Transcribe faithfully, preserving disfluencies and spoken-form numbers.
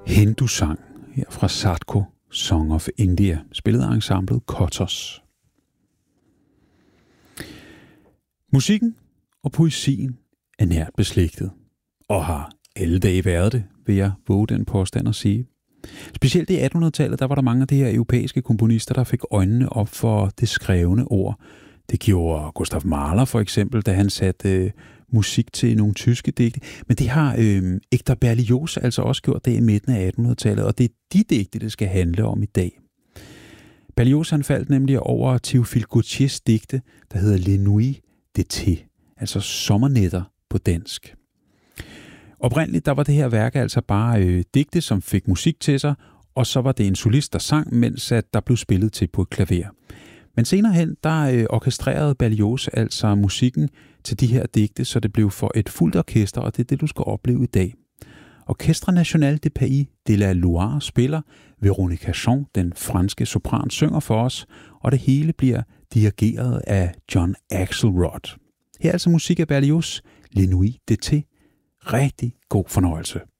Hindu-sang her fra Sadko, Song of India, spillet af ensemblet Kotos. Musikken og poesien er nært beslægtet, og har alle dage været det, vil jeg våge den påstand at sige. Specielt i attenhundredetallet, der var der mange af de her europæiske komponister, der fik øjnene op for det skrevne ord. Det gjorde Gustav Mahler for eksempel, da han satte øh, musik til nogle tyske digte. Men det har øh, Hector Berlioz altså også gjort det i midten af attenhundredetallet, og det er de digte, det skal handle om i dag. Berlioz han faldt nemlig over Théophile Gautiers digte, der hedder Les Nuits d'été, altså sommernætter på dansk. Oprindeligt der var det her værk altså bare øh, digte, som fik musik til sig, og så var det en solist, der sang, mens at der blev spillet til på et klaver. Men senere hen, der øh, orkestrerede Berlioz altså musikken til de her digte, så det blev for et fuldt orkester, og det er det, du skal opleve i dag. Orchestre National des Pays de la Loire spiller, Véronique Chon, den franske sopran, synger for os, og det hele bliver dirigeret af John Axelrod. Her er altså musik af Berlioz, Les Nuits d'été. Rigtig god fornøjelse.